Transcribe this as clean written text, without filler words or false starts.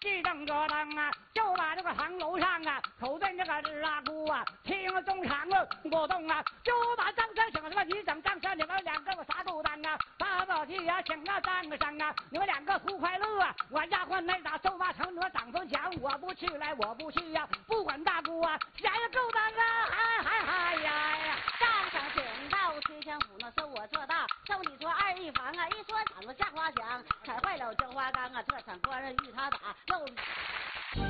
地正着当啊，就把这个堂楼上啊，口对这个日啊姑啊，听中场过动啊，就把张三请什么你整张三，你们两个我啥都当啊，八宝气啊，请啊张个上啊，你们两个图快乐啊，我丫鬟那打收发成，你们长风讲我不去来我不去呀，不管大姑啊，谁够当啊，嗨呀！ 上上请到崔全府呢，收我做大，收你说二一房啊，一说场子下花响，踩坏了浇花缸啊，这场官人遇他打漏。